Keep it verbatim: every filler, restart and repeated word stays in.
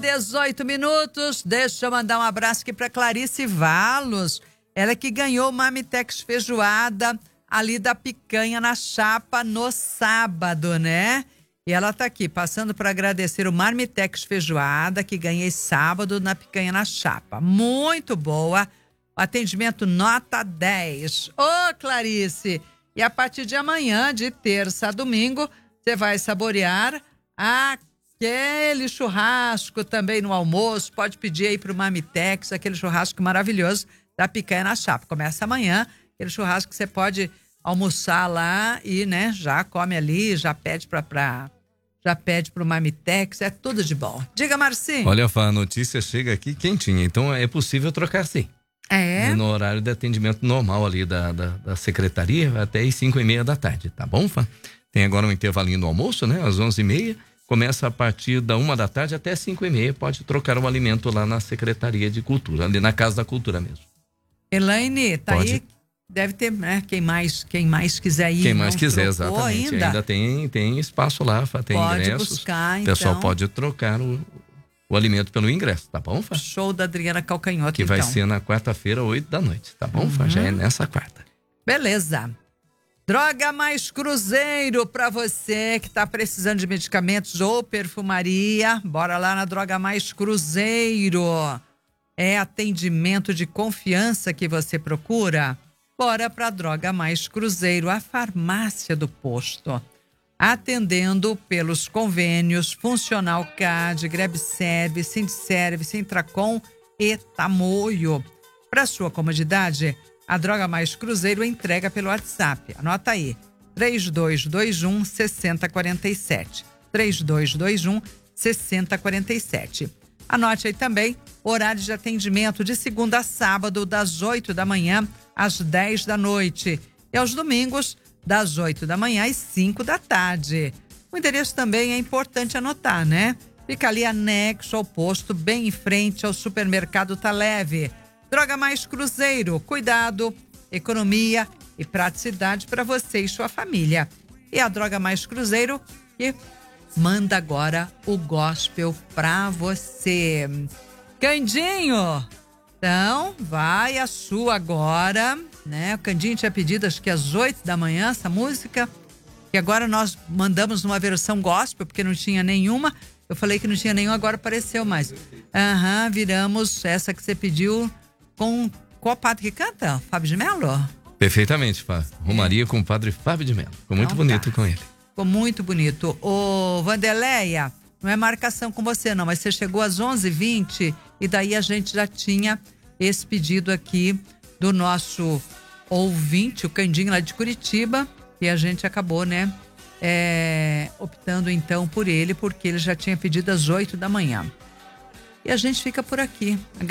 dezoito minutos. Deixa eu mandar um abraço aqui para Clarice Valos. Ela que ganhou o Marmitex feijoada ali da picanha na chapa no sábado, né? E ela tá aqui passando para agradecer o Marmitex feijoada que ganhei sábado na picanha na chapa. Muito boa. Atendimento nota dez. Ô, Clarice! E a partir de amanhã, de terça a domingo, você vai saborear aquele churrasco também no almoço. Pode pedir aí pro Marmitex, aquele churrasco maravilhoso da picanha na chapa. Começa amanhã, aquele churrasco que você pode almoçar lá e, né, já come ali, já pede pra, pra já pede pro Marmitex, é tudo de bom. Diga, Marcinho. Olha, a notícia chega aqui quentinha, então é possível trocar sim. É? No horário de atendimento normal ali da, da, da secretaria, até às cinco e meia da tarde, tá bom, Fá? Tem agora um intervalinho do almoço, né, às onze e meia, começa a partir da uma da tarde até cinco e meia, pode trocar o alimento lá na Secretaria de Cultura, ali na Casa da Cultura mesmo. Elaine, tá pode. aí, deve ter, né, quem mais, quem mais quiser ir. Quem mais não quiser, trocou exatamente, ainda, ainda tem, tem espaço lá, Fá, tem pode ingressos. Buscar, o pessoal então. pode trocar o, o alimento pelo ingresso, tá bom, Fá? Show da Adriana Calcanhoto, Que vai então. ser na quarta-feira, oito da noite, tá bom, Uhum. Fá? Já é nessa quarta. Beleza. Droga Mais Cruzeiro, pra você que tá precisando de medicamentos ou perfumaria, bora lá na Droga Mais Cruzeiro. É atendimento de confiança que você procura? Bora pra Droga Mais Cruzeiro, a farmácia do posto. Atendendo pelos convênios Funcional C A D, Grebserve, Sindserve, Intracom e Tamoio. Para sua comodidade, a Droga Mais Cruzeiro entrega pelo WhatsApp. Anota aí, três dois dois um, seis zero quatro sete. três dois dois um, seis zero quatro sete. Anote aí também horário de atendimento de segunda a sábado, das oito da manhã às dez da noite. E aos domingos, das oito da manhã às cinco da tarde. O endereço também é importante anotar, né? Fica ali anexo ao posto, bem em frente ao supermercado Tá Leve. Droga Mais Cruzeiro, cuidado, economia e praticidade para você e sua família. E a Droga Mais Cruzeiro que manda agora o gospel pra você. Candinho, então vai a sua agora, né? O Candinho tinha pedido acho que às oito da manhã essa música, e agora nós mandamos uma versão gospel, porque não tinha nenhuma. Eu falei que não tinha nenhuma, agora apareceu mais. Aham, viramos essa que você pediu com qual padre que canta? Fábio de Mello? Perfeitamente, Fá. Romaria é. com o padre Fábio de Mello. Ficou muito então, bonito tá. com ele. Ficou muito bonito. Ô, Vandeleia, não é marcação com você não, mas você chegou às onze e vinte e daí a gente já tinha esse pedido aqui do nosso ouvinte, o Candinho lá de Curitiba, e a gente acabou, né, é, optando então por ele, porque ele já tinha pedido às oito da manhã. E a gente fica por aqui.